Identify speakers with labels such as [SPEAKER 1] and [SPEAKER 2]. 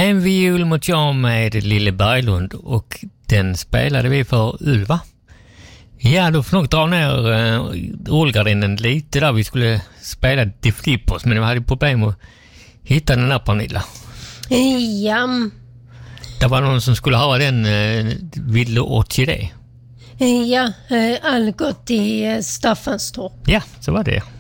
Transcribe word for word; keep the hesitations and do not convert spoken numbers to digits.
[SPEAKER 1] En viol mot jag med Lille Berglund, och den spelade vi för Ulva. Ja, då får nog dra ner uh, rullgardinen lite där. Vi skulle spela The Flippers, men vi hade problem att hitta den där, Pernilla.
[SPEAKER 2] Ja.
[SPEAKER 1] Det var någon som skulle ha den uh, Ville Orchidé.
[SPEAKER 2] Ja, uh, Algot i uh, Staffanstorp.
[SPEAKER 1] Ja, så var det.